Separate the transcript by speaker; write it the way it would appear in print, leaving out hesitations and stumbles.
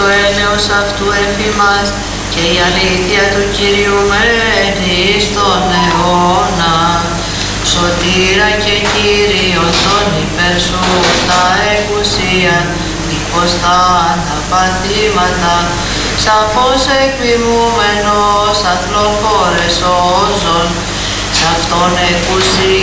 Speaker 1: το έλεος αυτού εφήμας και η αλήθεια του Κυρίου μένει στον αιώνα. Σωτήρα και Κύριον των υπέρ σου τα εκουσία, δίχως τα παθήματα, σαφώς εκμιμούμενος αθλοφόρες όζων, σ' αυτόν εκουσία